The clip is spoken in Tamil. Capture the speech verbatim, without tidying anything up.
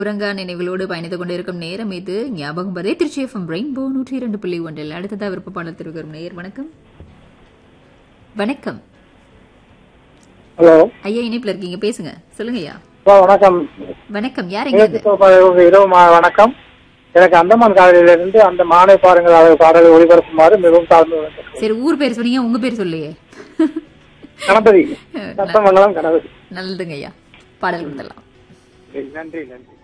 உறங்கா நினைவுகளோடு பயணித்துக் கொண்டிருக்கும் நேரம் இது ஞாபகம் பதே திருச்சி எஃப்எம் ரெயின்போ நூற்றி இரண்டு புள்ளி ஒன்றில் அடுத்ததா விருப்ப பாடல் திருவரும் நேர். வணக்கம். வணக்கம் ஹலோ ஐயா, இணைப்புல இருக்கீங்க, பேசுங்க. சொல்லுங்க ஐயா. வணக்கம். வணக்கம். யாருங்க இது? இரவு வணக்கம். எனக்கு அந்தமான் காலையில இருந்து அந்த மானை பாருங்கள் அவர் பாடலை ஒளிபரப்புமாறு மிகவும் தாழ்ந்து. சரி, ஊர் பேர் சொன்னீங்க, உங்க பேர் சொல்லியே. கணபதி. சத்தமங்கலம் கணபதி. நல்லதுங்க ஐயா, பாடல் கொடுத்துடலாம். நன்றி நன்றி.